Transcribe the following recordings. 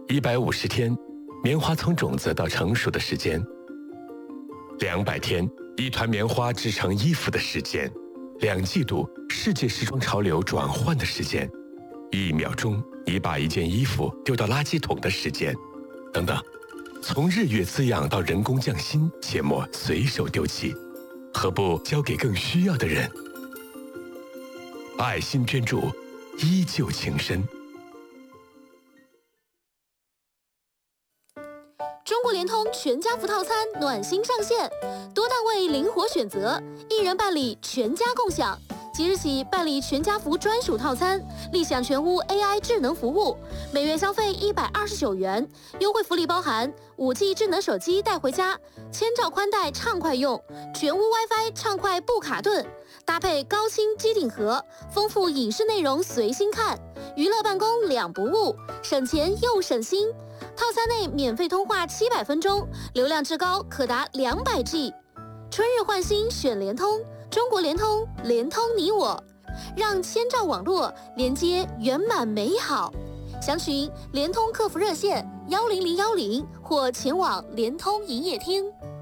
150天，棉花从种子到成熟的时间；200天，一团棉花织成衣服的时间；2季度，世界时装潮流转换的时间；1秒钟，你把一件衣服丢到垃圾桶的时间，等等。从日月滋养到人工匠心，切莫随手丢弃，何不交给更需要的人？爱心捐助，依旧情深。 中国联通全家福套餐暖心上线，多档位灵活选择，一人办理全家共享。即日起办理全家福专属套餐，立享全屋 AI 智能服务，每月消费129元，优惠福利包含5G 智能手机带回家，1000兆宽带畅快用，全屋 WiFi 畅快不卡顿，搭配高清机顶盒，丰富影视内容随心看，娱乐办公两不误，省钱又省心。套餐内免费通话700分钟，流量至高可达200G。春日换新选联通，中国联通，联通你我，让1000兆网络连接圆满美好。详询联通客服热线10010或前往联通营业厅。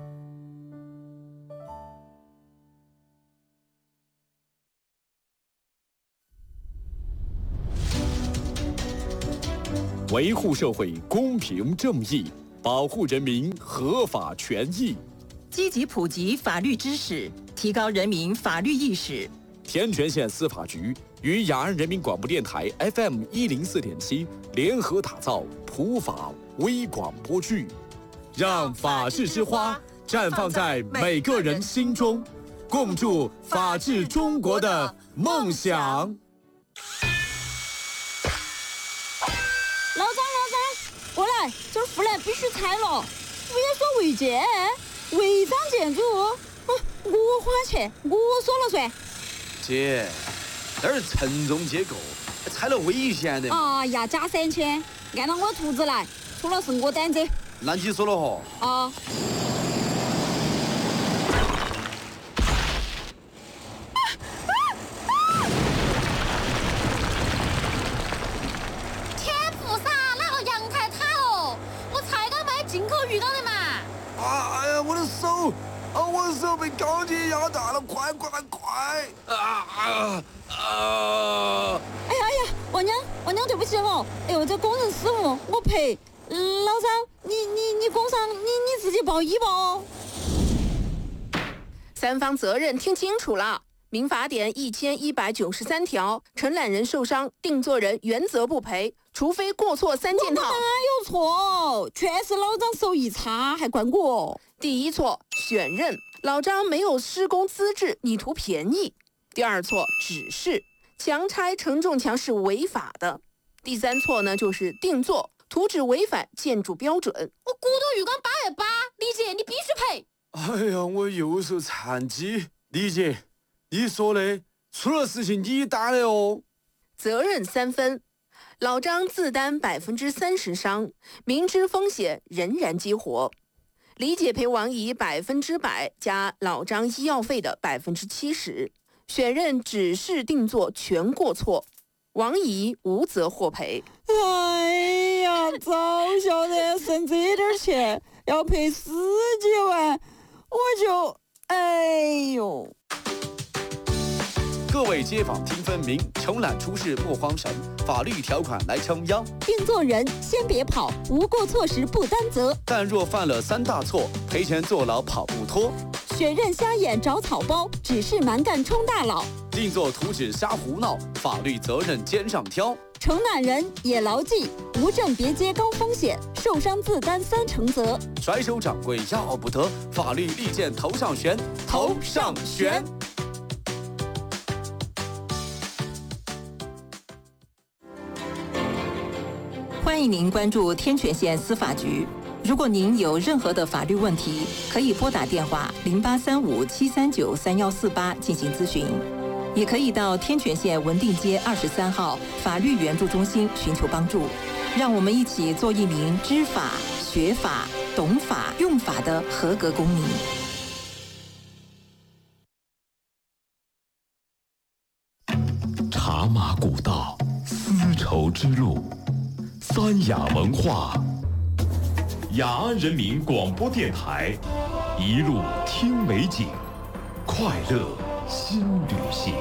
维护社会公平正义，保护人民合法权益， 积极普及法律知识，提高人民法律意识。 天全县司法局与雅安人民广播电台 FM104.7联合打造普法微广播剧，让法治之花绽放在每个人心中，共筑法治中国的梦想。 过来，这儿护栏必须拆了，违所违建，违章建筑，我花钱，我说了算。 姐，这儿承重结构，拆了危险的。 哎呀，加3000，按照我图纸来，出了是我担责。 那你说了哈？ 啊。 我的手被钢筋压大了，快！ 哎呀，王娘，对不起了。哎呦，这工人失误，我赔。老张，你工伤，你自己报医吧哦。 三方责任听清楚了。民法典1193条，承揽人受伤，定作人原则不赔，除非过错3件套。 哪有错？全是老张手艺差，还怪我。 第一错，选任，老张没有施工资质，你图便宜。第二错，指示，强拆承重墙是违法的。第三错呢，就是定做，图纸违反建筑标准。 我骨头浴缸880，李姐你必须赔。 哎呀，我右手残疾，李姐，你说的，出了事情你担的哦。 责任3分，老张自担30%伤，明知风险仍然激活。李姐赔王姨100%加老张医药费的70%，选任指示定做全过错，王姨无责获赔。 哎呀，早晓得省这点钱要赔10几万，我就哎呦。 各位街坊听分明，承揽出事莫慌神，法律条款来撑腰。 定做人先别跑，无过错时不担责。 但若犯了3大错，赔钱坐牢跑不脱。 选任瞎眼找草包，指示蛮干充大佬。 定做图纸瞎胡闹，法律责任肩上挑。 承揽人也牢记，无证别接高风险，受伤自担3成责。 甩手掌柜要不得，法律利剑头上悬，头上悬。 欢迎您关注天全县司法局。如果您有任何的法律问题，可以拨打电话0835-739-3148进行咨询，也可以到天全县文定街23号法律援助中心寻求帮助。让我们一起做一名知法、学法、懂法、用法的合格公民。 茶马古道，丝绸之路。 三雅文化，雅安人民广播电台，一路听美景，快乐新旅行。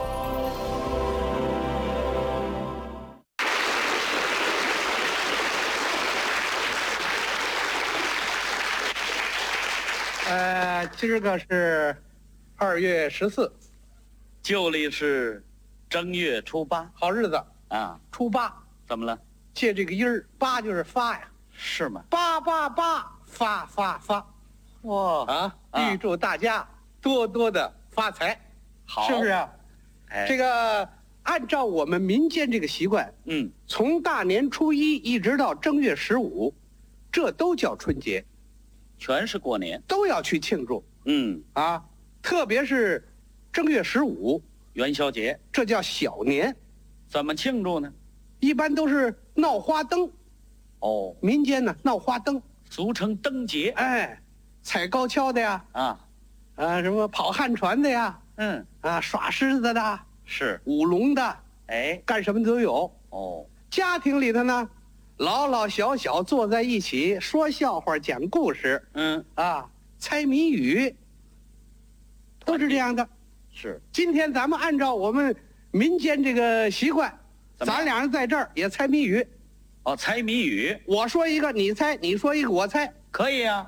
今儿个是2月14， 旧历是正月初8， 好日子啊！ 初8 怎么了？ 借这个音儿，八就是发呀， 是吗？ 八发， 哇啊！预祝大家多多的发财， 好， 是不是？ 哎， 这个按照我们民间这个习惯，从大年初1一直到正月15，这都叫春节， 全是过年， 都要去庆祝。特别是正月15 元宵节， 这叫小年。 怎么庆祝呢？ 一般都是闹花灯。 哦， 民间呢闹花灯， 俗称灯节。 哎，踩高跷的呀，什么跑旱船的呀，耍狮子的， 是舞龙的， 哎， 干什么都有。 哦， 家庭里头呢，老老小小坐在一起说笑话、讲故事，猜谜语，都是这样的。 是， 今天咱们按照我们民间这个习惯，咱俩人在这儿也猜谜语。 哦，猜谜语， 我说一个你猜，你说一个我猜， 可以啊。